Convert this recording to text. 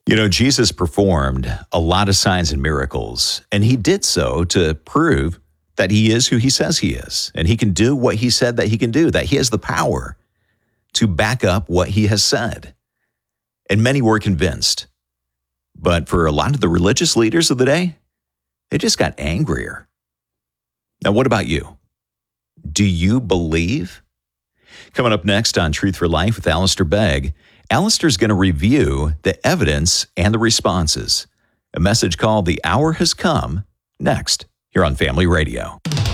You know, Jesus performed a lot of signs and miracles, and he did so to prove that he is who he says he is, and he can do what he said that he can do, that he has the power to back up what he has said. And many were convinced. But for a lot of the religious leaders of the day, they just got angrier. Now, what about you? Do you believe? Coming up next on Truth for Life with Alistair Begg, Alistair's going to review the evidence and the responses. A message called The Hour Has Come, next, here on Family Radio.